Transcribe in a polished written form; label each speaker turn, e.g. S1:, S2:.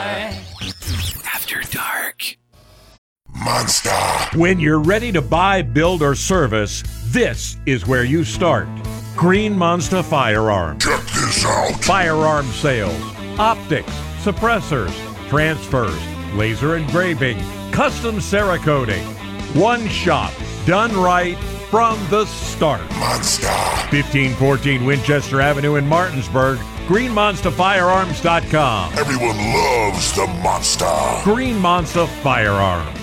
S1: After Dark.
S2: Monster.
S3: When you're ready to buy, build, or service, this is where you start. Green Monster Firearms.
S2: Check this out.
S3: Firearm sales, optics, suppressors, transfers, laser engraving, custom Cerakoting. One shop, done right from the start.
S2: Monster.
S3: 1514 Winchester Avenue in Martinsburg. GreenMonsterFirearms.com.
S2: Everyone loves the monster.
S3: Green Monster Firearms.